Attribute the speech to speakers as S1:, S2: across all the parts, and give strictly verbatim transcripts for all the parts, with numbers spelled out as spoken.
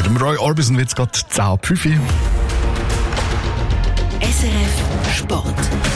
S1: dem Roy Orbison wird es gerade zehn ab fünf.
S2: S R F Sport.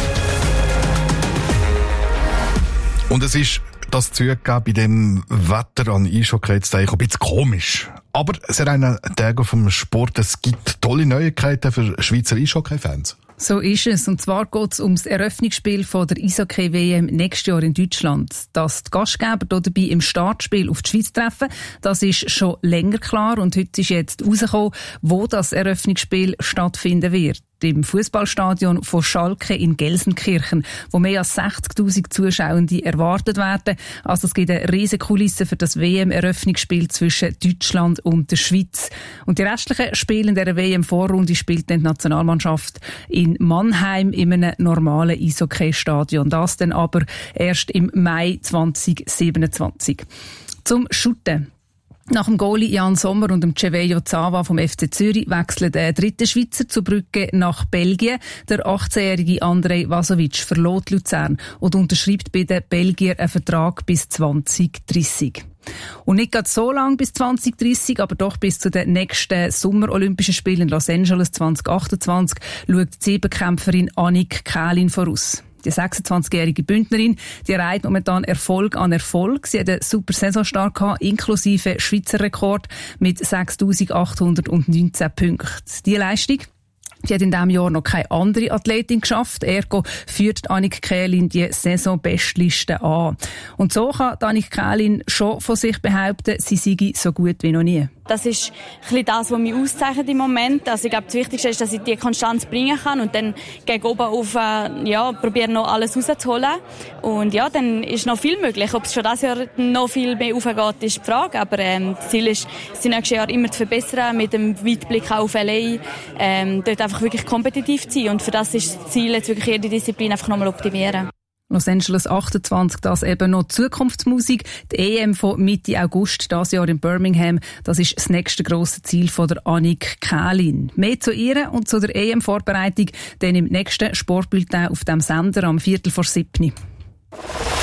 S1: Und es ist das zugegeben bei dem Wetter an Eishockey jetzt ein bisschen komisch. Aber es ist einer Tag vom Sport. Es gibt tolle Neuigkeiten für Schweizer Eishockey-Fans.
S3: So ist es. Und zwar geht es um das Eröffnungsspiel von der Eishockey-W M nächstes Jahr in Deutschland. Dass die Gastgeber dabei im Startspiel auf die Schweiz treffen, das ist schon länger klar. Und heute ist jetzt rausgekommen, wo das Eröffnungsspiel stattfinden wird. Im Fußballstadion von Schalke in Gelsenkirchen, wo mehr als sechzigtausend Zuschauende erwartet werden. Also es gibt eine riesige Kulisse für das W M-Eröffnungsspiel zwischen Deutschland und der Schweiz. Und die restlichen Spiele in der W M-Vorrunde spielt dann die Nationalmannschaft in Mannheim in einem normalen Eishockey-Stadion. Das dann aber erst im Mai zwanzig siebenundzwanzig. Zum Shooten. Nach dem Goalie Jan Sommer und dem Cevejo Zava vom F C Zürich wechselt der dritte Schweizer zur Brücke nach Belgien. Der achtzehnjährige Andrej Vasovic verlässt Luzern und unterschreibt bei den Belgier einen Vertrag bis zwanzig dreissig. Und nicht gerade so lang bis zwanzig dreissig, aber doch bis zu den nächsten Sommer-Olympischen Spielen in Los Angeles zwanzig achtundzwanzig schaut die Siebenkämpferin Annick Kählin voraus. Die sechsundzwanzigjährige Bündnerin, die erreicht momentan Erfolg an Erfolg. Sie hat einen super Saisonstart gehabt, inklusive Schweizer Rekord mit sechstausendachthundertneunzehn Punkten. Diese Leistung, die hat in diesem Jahr noch keine andere Athletin geschafft. Ergo führt Annick Kählin die Saison-Bestliste an. Und so kann Annick Kählin schon von sich behaupten, sie sei so gut wie noch nie.
S4: Das ist ein bisschen das, was mich auszeichnet im Moment. Also ich glaube, das Wichtigste ist, dass ich die Konstanz bringen kann und dann gegen oben auf, äh, ja, probieren noch alles rauszuholen. Und ja, dann ist noch viel möglich. Ob es schon dieses Jahr noch viel mehr aufgeht, ist die Frage. Aber ähm, das Ziel ist, das nächste Jahr immer zu verbessern, mit dem Weitblick auf L A, ähm, dort einfach wirklich kompetitiv zu sein. Und für das ist das Ziel, jetzt wirklich jede Disziplin einfach nochmal optimieren.
S3: Los Angeles achtundzwanzig, das eben noch Zukunftsmusik. Die E M von Mitte August, das Jahr in Birmingham, das ist das nächste grosse Ziel von der Annick Kählin. Mehr zu ihr und zu der E M-Vorbereitung dann im nächsten Sportbulletin auf dem Sender am Viertel vor sieben.